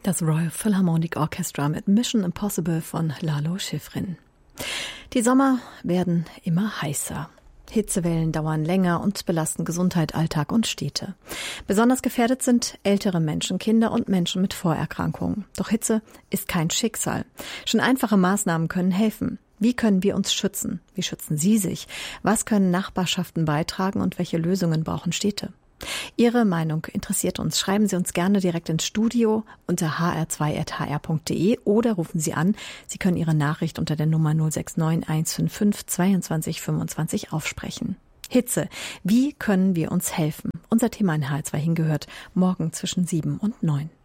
Das Royal Philharmonic Orchestra mit Mission Impossible von Lalo Schifrin. Die Sommer werden immer heißer. Hitzewellen dauern länger und belasten Gesundheit, Alltag und Städte. Besonders gefährdet sind ältere Menschen, Kinder und Menschen mit Vorerkrankungen. Doch Hitze ist kein Schicksal. Schon einfache Maßnahmen können helfen. Wie können wir uns schützen? Wie schützen Sie sich? Was können Nachbarschaften beitragen und welche Lösungen brauchen Städte? Ihre Meinung interessiert uns. Schreiben Sie uns gerne direkt ins Studio unter hr2@hr.de oder rufen Sie an. Sie können Ihre Nachricht unter der Nummer 069 155 22 25 aufsprechen. Hitze. Wie können wir uns helfen? Unser Thema in HR2 hingehört morgen zwischen 7 und 9.